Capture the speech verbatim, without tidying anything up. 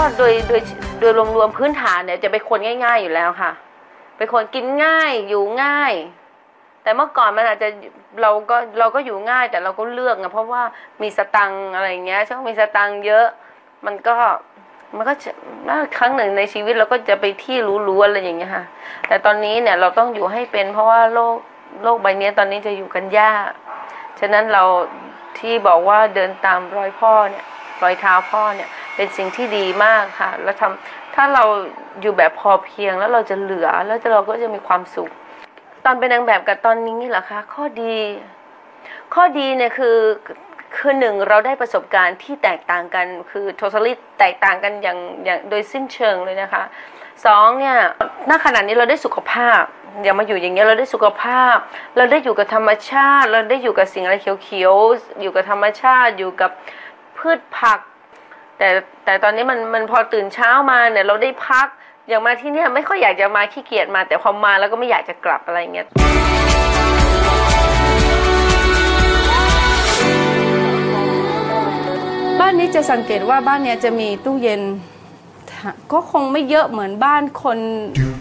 โดยโดยโดยรวมๆพื้นฐานเนี่ยจะเป็นคนง่ายๆอยู่แล้วค่ะเป็นคนกินง่ายอยู่ง่ายแต่เมื่อก่อนมันอาจจะเราก็เราก็อยู่ง่ายแต่เราก็เลือกไงเพราะว่ามีสตังอะไรเงี้ยช่วงมีสตังเยอะมันก็มันก็ครั้งหนึ่งในชีวิตเราก็จะไปที่รู้ๆอะไรอย่างเงี้ยค่ะแต่ตอนนี้เนี่ยเราต้องอยู่ให้เป็นเพราะว่าโลกโลกใบนี้ตอนนี้จะอยู่กันยากฉะนั้นเราที่บอกว่าเดินตามรอยพ่อเนี่ยรอยเท้าพ่อเนี่ยเป็นสิ่งที่ดีมากค่ะแล้วทำถ้าเราอยู่แบบพอเพียงแล้วเราจะเหลือแล้วเราก็จะมีความสุขตอนเป็นนางแบบกับตอนนี้เหรอคะข้อดีข้อดีเนี่ยคือคือหนึ่งเราได้ประสบการณ์ที่แตกต่างกันคือ totally แตกต่างกันอย่างอย่างโดยสิ้นเชิงเลยนะคะสองเนี่ยณขณะนี้เราได้สุขภาพอย่างมาอยู่อย่างเงี้ยเราได้สุขภาพเราได้อยู่กับธรรมชาติเราได้อยู่กับสิ่งอะไรเขียวๆอยู่กับธรรมชาติอยู่กับพืชผักแต่แต่ตอนนี้มันมันพอตื่นเช้ามาเนี่ยเราได้พักอย่างมาที่เนี่ยไม่ค่อยอยากจะมาขี้เกียจมาแต่พอมาแล้วก็ไม่อยากจะกลับอะไรเงี้ยบ้านนี้จะสังเกตว่าบ้านเนี้ยจะมีตู้เย็นก็คงไม่เยอะเหมือนบ้านคน